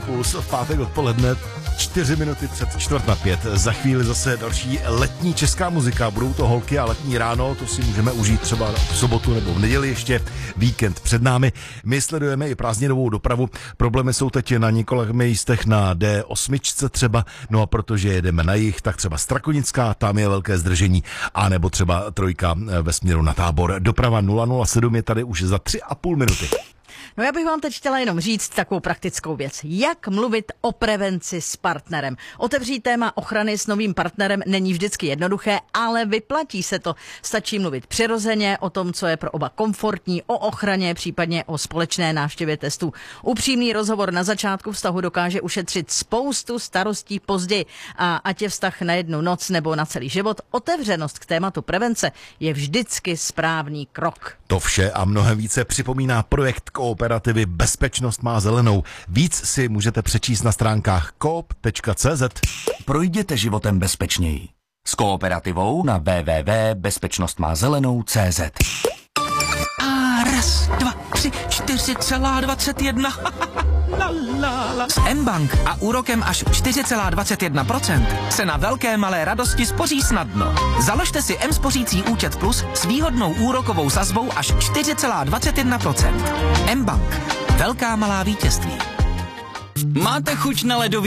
Puls v pátek odpoledne, 4 minuty před 4:45. Za chvíli zase další letní česká muzika. Budou to holky a letní ráno, to si můžeme užít třeba v sobotu nebo v neděli ještě. Víkend před námi. My sledujeme i prázdninovou dopravu. Problémy jsou teď na několika místech na D8 třeba, no a protože jedeme na jih, tak třeba Strakonická, tam je velké zdržení, a nebo třeba trojka ve směru na Tábor. Doprava 007 je tady už za 3,5 minuty. No já bych vám teď chtěla jenom říct takovou praktickou věc. Jak mluvit o prevenci s partnerem? Otevřít téma ochrany s novým partnerem není vždycky jednoduché, ale vyplatí se to. Stačí mluvit přirozeně o tom, co je pro oba komfortní, o ochraně, případně o společné návštěvě testů. Upřímný rozhovor na začátku vztahu dokáže ušetřit spoustu starostí později. A ať je vztah na jednu noc nebo na celý život, otevřenost k tématu prevence je vždycky správný krok. To vše a mnohem více připomíná projekt kooperativy Bezpečnost má zelenou. Víc si můžete přečíst na stránkách coop.cz. Projděte životem bezpečněji. S kooperativou na www.bezpečnostmazelenou.cz. A raz, dva, tři, 4,21. S mBank a úrokem až 4,21% se na velké malé radosti spoří snadno. Založte si mSpořící účet Plus s výhodnou úrokovou sazbou až 4,21%. mBank. Velká malá vítězství. Máte chuť na ledový